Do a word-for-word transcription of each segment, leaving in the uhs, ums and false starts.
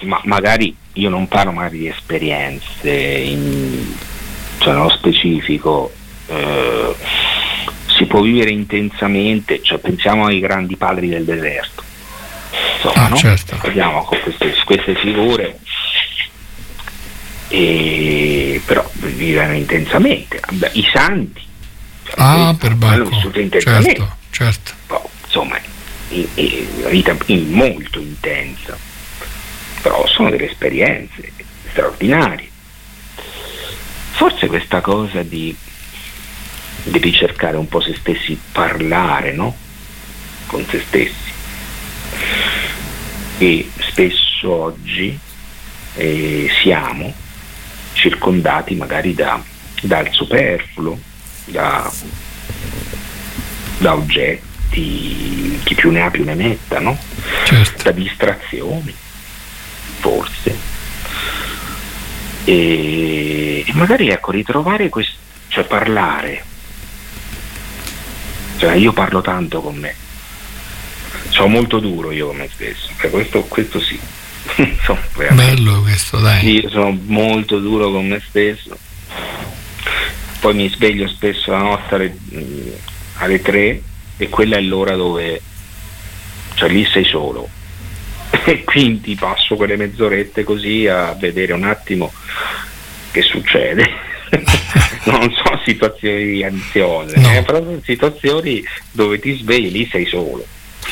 ma magari io non parlo magari di esperienze in, cioè nello specifico, eh, si può vivere intensamente, cioè pensiamo ai grandi padri del deserto, insomma, ah, no? Certo. Vediamo con queste, queste figure, e però vivevano intensamente. Beh, i santi, cioè, ah hanno per Bacco, vissuto intensamente, certo, certo. però, insomma, una vita molto intensa, però sono delle esperienze straordinarie. Forse questa cosa di, di ricercare un po' se stessi, parlare, no? Con se stessi, e spesso oggi eh, siamo circondati magari da, dal superfluo, da, da oggetti, chi più ne ha più ne metta, no? Certo. Da distrazioni, forse, e, e magari ecco ritrovare questo, cioè parlare, cioè io parlo tanto con me, sono molto duro io con me stesso, cioè questo, questo sì. Sono bello questo, dai. Io sono molto duro con me stesso, poi mi sveglio spesso la notte alle, alle tre, e quella è l'ora dove, cioè lì sei solo, e quindi passo quelle mezz'orette così a vedere un attimo che succede. Non sono situazioni ansiose, no. eh, però sono situazioni dove ti svegli, lì sei solo.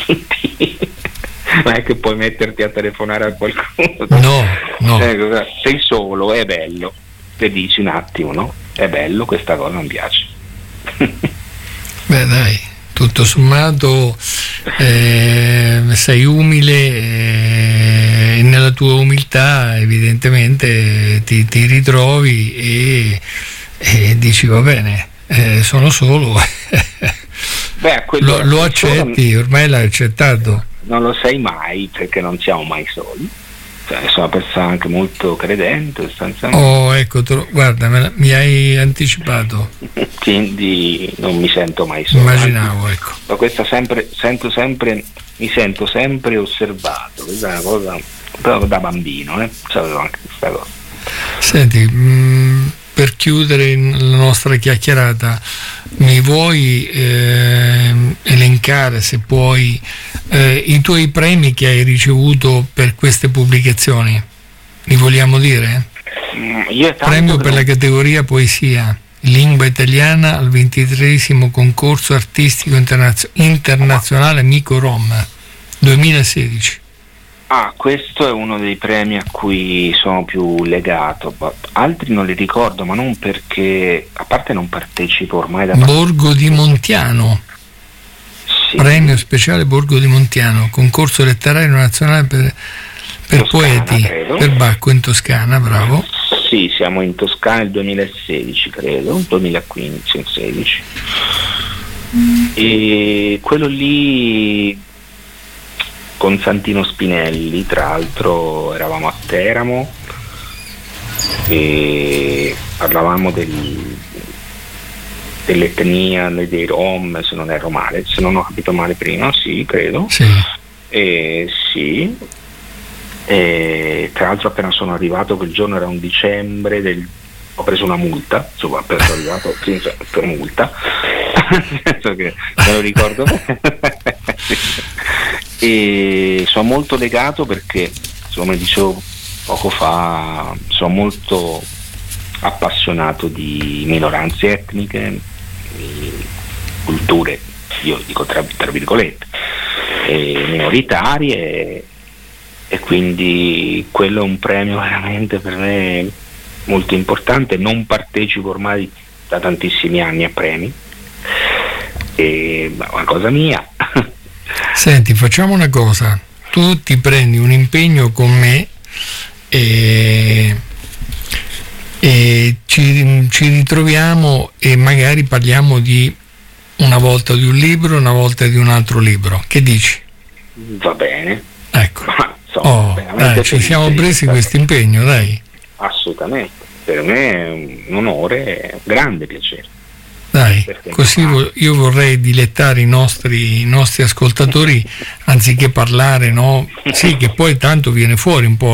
Non è che puoi metterti a telefonare a qualcuno, no, no. Eh, sei solo, è bello, e dici un attimo, no? È bello, questa cosa mi piace. Beh dai, tutto sommato eh, sei umile, eh, e nella tua umiltà evidentemente ti, ti ritrovi e, e dici va bene, eh, sono solo. Beh, lo, lo accetti, solo, ormai l'hai accettato. Non lo sei mai, perché non siamo mai soli, cioè, sono una persona anche molto credente sostanzialmente. Oh, ecco, tu, guarda, me la, mi hai anticipato. Quindi non mi sento mai solo. Immaginavo, anzi, ecco. Ma questa sempre, sento sempre, mi sento sempre osservato, questa è una cosa proprio da bambino, eh? C'avevo anche questa cosa. Senti, mh, per chiudere la nostra chiacchierata, mi vuoi eh, elencare, se puoi, eh, i tuoi premi che hai ricevuto per queste pubblicazioni? Li vogliamo dire? Mm, io Premio per non... la categoria poesia, lingua italiana al ventitreesimo concorso artistico internazio- internazionale Amico Rom duemilasedici. Ah, questo è uno dei premi a cui sono più legato, altri non li ricordo, ma non perché, a parte non partecipo ormai da... Borgo di Montiano, sì. Premio speciale Borgo di Montiano, concorso letterario nazionale per, per Toscana, poeti, credo. Per Bacco in Toscana, bravo. Sì, siamo in Toscana nel duemilasedici, credo, duemilaquindici, sedici. Mm. E quello lì... con Santino Spinelli, tra l'altro eravamo a Teramo e parlavamo del, dell'etnia dei Rom, se non erro male, se non ho capito male prima, sì, credo. Sì. E, sì. E, tra l'altro appena sono arrivato, quel giorno era un dicembre del, ho preso una multa, insomma appena sono arrivato per multa, penso che me lo ricordo. E sono molto legato perché, come dicevo poco fa, sono molto appassionato di minoranze etniche, di culture, io dico tra, tra virgolette, e minoritarie, e quindi quello è un premio veramente per me molto importante. Non partecipo ormai da tantissimi anni a premi, e è una cosa mia. Senti, facciamo una cosa, tu ti prendi un impegno con me e, e ci, ci ritroviamo e magari parliamo di una volta di un libro, una volta di un altro libro, che dici? Va bene, ecco. Ma, insomma, oh, dai, ci siamo presi questo impegno, dai. Assolutamente, per me è un onore e un grande piacere. Dai, così io vorrei dilettare i nostri, i nostri ascoltatori, anziché parlare, no? Sì, che poi tanto viene fuori un po'